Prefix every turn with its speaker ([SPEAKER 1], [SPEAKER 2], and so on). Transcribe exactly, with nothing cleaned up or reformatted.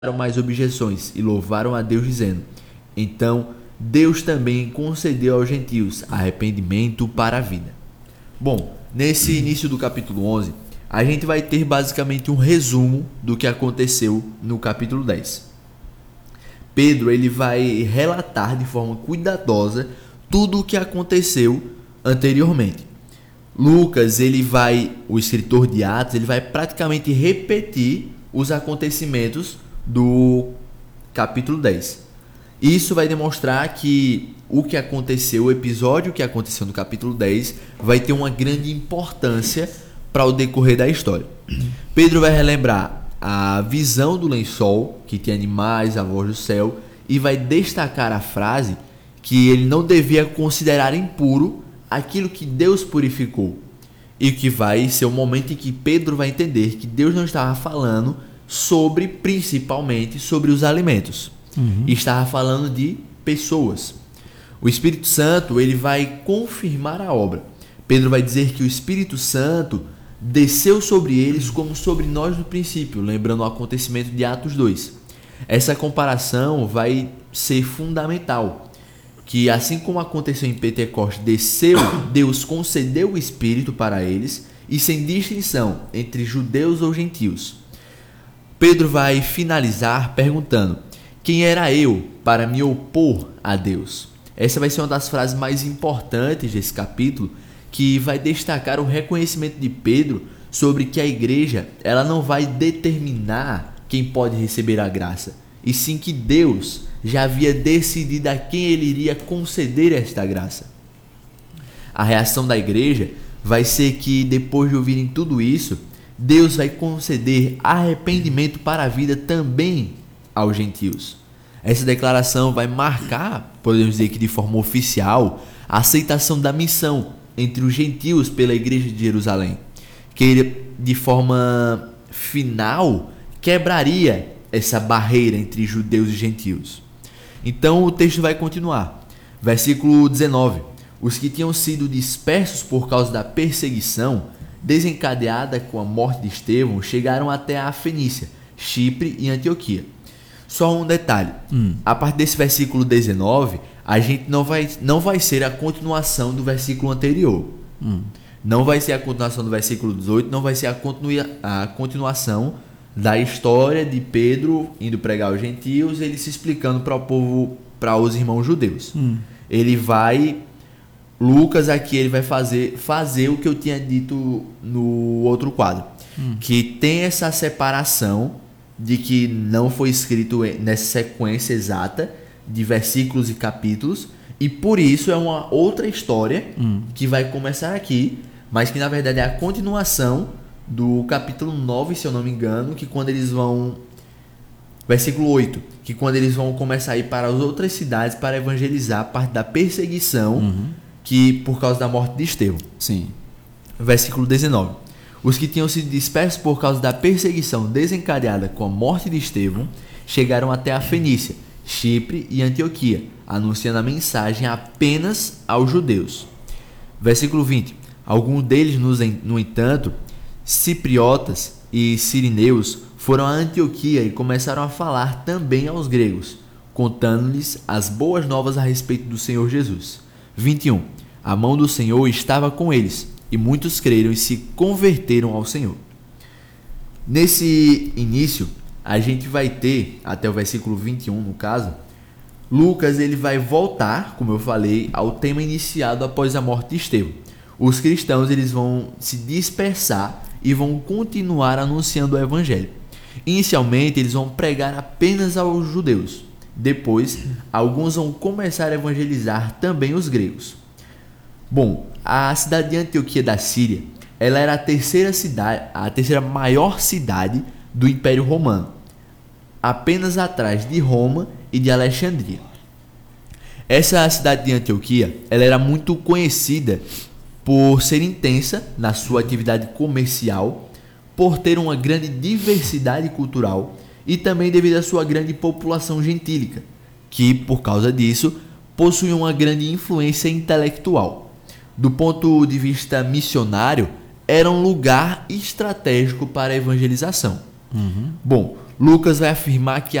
[SPEAKER 1] mais objeções e louvaram a Deus dizendo: então Deus também concedeu aos gentios arrependimento para a vida. Bom, nesse início do capítulo onze, a gente vai ter basicamente um resumo do que aconteceu no capítulo dez. Pedro ele vai relatar de forma cuidadosa tudo o que aconteceu anteriormente. Lucas, ele vai, o escritor de Atos, ele vai praticamente repetir os acontecimentos do capítulo dez. Isso vai demonstrar que o que aconteceu, o episódio que aconteceu no capítulo dez, vai ter uma grande importância para o decorrer da história. Pedro vai relembrar a visão do lençol, que tem animais, a voz do céu, e vai destacar a frase que ele não devia considerar impuro aquilo que Deus purificou. E que vai ser o momento em que Pedro vai entender que Deus não estava falando sobre, principalmente, sobre os alimentos. Uhum. Estava falando de pessoas. O Espírito Santo ele vai confirmar a obra. Pedro vai dizer que o Espírito Santo desceu sobre eles como sobre nós no princípio, lembrando o acontecimento de Atos dois. Essa comparação vai ser fundamental, que assim como aconteceu em Pentecostes, desceu, Deus concedeu o Espírito para eles, e sem distinção entre judeus ou gentios. Pedro vai finalizar perguntando: quem era eu para me opor a Deus? Essa vai ser uma das frases mais importantes desse capítulo, que vai destacar o reconhecimento de Pedro sobre que a igreja ela não vai determinar quem pode receber a graça, e sim que Deus já havia decidido a quem ele iria conceder esta graça. A reação da igreja vai ser que, depois de ouvirem tudo isso, Deus vai conceder arrependimento para a vida também aos gentios. Essa declaração vai marcar, podemos dizer que de forma oficial, a aceitação da missão entre os gentios pela igreja de Jerusalém, que de forma final quebraria essa barreira entre judeus e gentios. Então o texto vai continuar. Versículo dezenove. Os que tinham sido dispersos por causa da perseguição desencadeada com a morte de Estevão chegaram até a Fenícia, Chipre e Antioquia. Só um detalhe. Hum. A partir desse versículo dezenove, a gente não vai, não vai ser a continuação do versículo anterior. Hum. Não vai ser a continuação do versículo dezoito, não vai ser a, continua, a continuação da história de Pedro indo pregar aos gentios, ele se explicando para o povo, para os irmãos judeus. Hum. Ele vai, Lucas aqui, ele vai fazer, fazer o que eu tinha dito no outro quadro, hum. que tem essa separação de que não foi escrito nessa sequência exata de versículos e capítulos, e por isso é uma outra história hum. que vai começar aqui, mas que na verdade é a continuação do capítulo nove, se eu não me engano, que quando eles vão... Versículo oito, que quando eles vão começar a ir para as outras cidades para evangelizar a parte da perseguição, uhum. que por causa da morte de Estevão.
[SPEAKER 2] Sim.
[SPEAKER 1] Versículo dezenove. Os que tinham sido dispersos por causa da perseguição desencadeada com a morte de Estevão chegaram até a Fenícia, Chipre e Antioquia, anunciando a mensagem apenas aos judeus. Versículo vinte. Alguns deles, no entanto, cipriotas e sirineus, foram a Antioquia e começaram a falar também aos gregos, contando-lhes as boas novas a respeito do Senhor Jesus. vinte e um. A mão do Senhor estava com eles, e muitos creram e se converteram ao Senhor. Nesse início, a gente vai ter, até o versículo vinte e um no caso, Lucas ele vai voltar, como eu falei, ao tema iniciado após a morte de Estevão. Os cristãos eles vão se dispersar e vão continuar anunciando o evangelho. Inicialmente, eles vão pregar apenas aos judeus. Depois, alguns vão começar a evangelizar também os gregos. Bom, a cidade de Antioquia da Síria, ela era a terceira cidade, a terceira maior cidade do Império Romano, apenas atrás de Roma e de Alexandria. Essa cidade de Antioquia, ela era muito conhecida por ser intensa na sua atividade comercial, por ter uma grande diversidade cultural e também devido à sua grande população gentílica, que, por causa disso, possui uma grande influência intelectual. Do ponto de vista missionário, era um lugar estratégico para a evangelização. Uhum. Bom, Lucas vai afirmar que